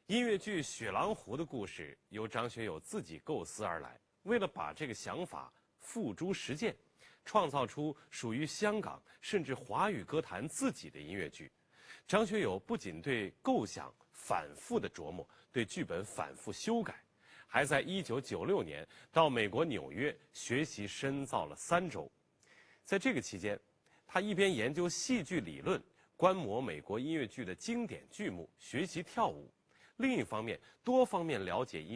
音乐剧《雪狼湖》的故事由张学友自己构思而来，为了把这个想法付诸实践，创造出属于香港甚至华语歌坛自己的音乐剧。张学友不仅对构想反复的琢磨，对剧本反复修改，还在1996年到美国纽约学习深造了3周。在这个期间，他一边研究戏剧理论，观摩美国音乐剧的经典剧目，学习跳舞；另一方面，多方面了解